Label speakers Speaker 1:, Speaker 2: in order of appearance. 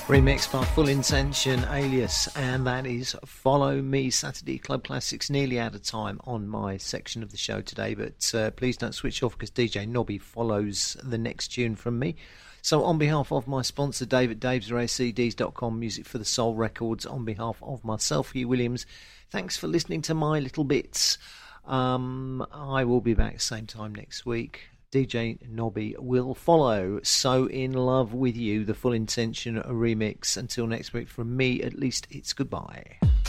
Speaker 1: Remixed by Full Intention, Alias, and that is Follow Me. Saturday Club Classics nearly out of time on my section of the show today, but please don't switch off because DJ Nobby follows the next tune from me. So on behalf of my sponsor Dave at davesracds.com, Music for the Soul Records, on behalf of myself, Hugh Williams, thanks for listening to my little bits. I will be back same time next week. DJ Nobby will follow. So in love with you, the Full Intention remix. Until next week, from me at least, it's goodbye.